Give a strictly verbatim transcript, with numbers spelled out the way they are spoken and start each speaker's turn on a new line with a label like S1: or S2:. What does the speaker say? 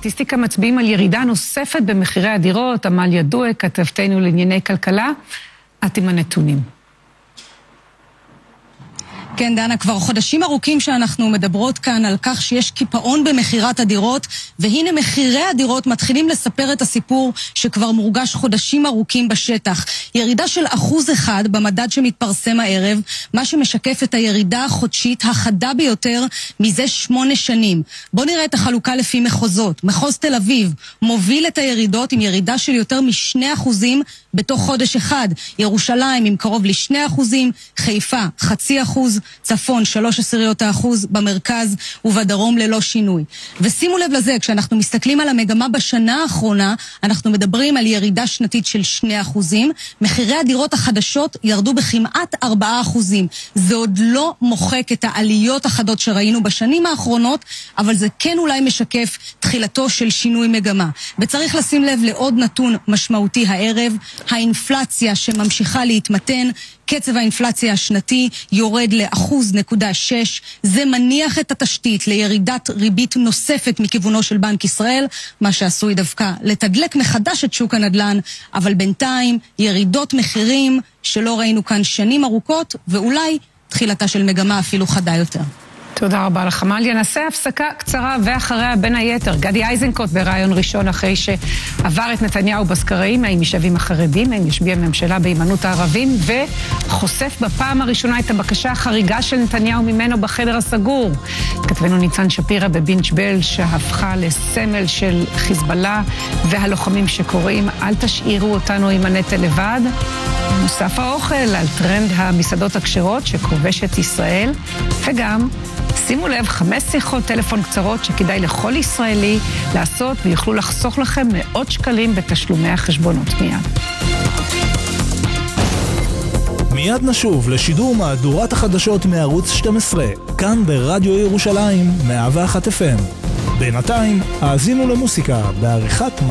S1: הסטטיסטיקה מצביעים על ירידה נוספת במחירי הדירות. עמל ידוע, כתבתנו לענייני כלכלה, את עם הנתונים.
S2: כן, דנה, כבר חודשים ארוכים שאנחנו מדברות כאן על כך שיש קיפאון במחירת הדירות, והנה מחירי הדירות מתחילים לספר את הסיפור שכבר מורגש חודשים ארוכים בשטח. ירידה של אחוז אחד במדד שמתפרסם הערב, מה שמשקף את הירידה החודשית החדה ביותר מזה שמונה שנים. בוא נראה את החלוקה לפי מחוזות. מחוז תל אביב מוביל את הירידות עם ירידה של יותר משני אחוזים בתוך חודש אחד. ירושלים עם קרוב לשני אחוזים, חיפה חצי אחוז, צפון שלוש עשיריות האחוז, במרכז ובדרום ללא שינוי. ושימו לב לזה, כשאנחנו מסתכלים על המגמה בשנה האחרונה, אנחנו מדברים על ירידה שנתית של שני אחוזים, מחירי הדירות החדשות ירדו בכמעט ארבעה אחוזים. זה עוד לא מוחק את העליות החדות שראינו בשנים האחרונות, אבל זה כן אולי משקף תחילתו של שינוי מגמה. וצריך לשים לב לעוד נתון משמעותי הערב, האינפלציה שממשיכה להתמתן, קצב האינפלציה השנתי יורד לאחוז נקודה שש, זה מניח את התשתית לירידת ריבית נוספת מכיוונו של בנק ישראל, מה שעשוי דווקא לתדלק מחדש את שוק הנדל"ן, אבל בינתיים ירידות מחירים שלא ראינו כאן שנים ארוכות, ואולי תחילתה של מגמה אפילו חדה יותר.
S1: תודה רבה לך, מליה. נעשה הפסקה קצרה ואחריה בין היתר. גדי איזנקוט ברעיון ראשון אחרי שעבר את נתניהו בסקרים, האם יישב עם החרדים, האם ישביע ממשלה בהימנעות הערבים, וחושף בפעם הראשונה את הבקשה החריגה של נתניהו ממנו בחדר הסגור. כתבנו ניצן שפירא בבינג' בל שהפכה לסמל של חיזבאללה והלוחמים שקוראים אל תשאירו אותנו עם הנטל לבד. מוסף האוכל על טרנד המסעדות הכשרות שכובש את ישראל, וגם שימו לב, חמש שיחות טלפון קצרות שכדאי לכל ישראלי לעשות ויוכלו לחסוך לכם מאות שקלים בתשלומי החשבונות. מיד.
S3: מיד נשוב לשידור מהדורת החדשות מערוץ שתים עשרה, כאן ברדיו ירושלים מאה ואחת אף אם. בינתיים, האזינו למוסיקה בעריכת